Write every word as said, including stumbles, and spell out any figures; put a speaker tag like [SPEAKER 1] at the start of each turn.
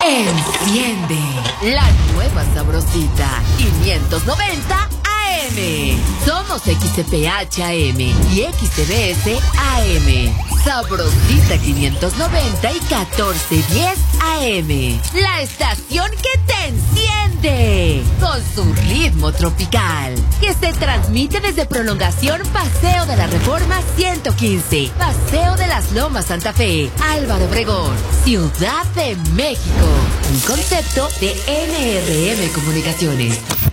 [SPEAKER 1] Enciende la nueva sabrosita quinientos noventa A M. Somos X T P H A M y X T B S A M. Sabrosita quinientos noventa y catorce diez A M. La estación que te enciende con su ritmo tropical, que se transmite desde Prolongación Paseo de la Reforma ciento quince, Paseo de las Lomas Santa Fe, Álvaro Obregón, Ciudad de México. Un concepto de N R M Comunicaciones.